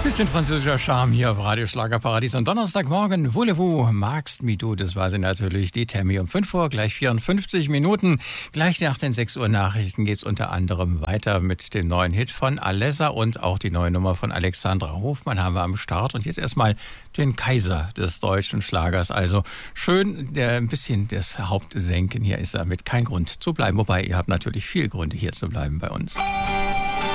Bisschen französischer Charme hier auf Radio Schlagerparadies am Donnerstagmorgen. Voulez-vous, magst mi du, das war sie natürlich, die Tammy um 5 Uhr, gleich 54 Minuten. Gleich nach den 6 Uhr Nachrichten geht's unter anderem weiter mit dem neuen Hit von Alessa und auch die neue Nummer von Alexandra Hofmann haben wir am Start. Und jetzt erstmal den Kaiser des deutschen Schlagers. Also schön, ein bisschen das Haupt senken. Hier ist damit kein Grund zu bleiben. Wobei, ihr habt natürlich viel Gründe hier zu bleiben bei uns.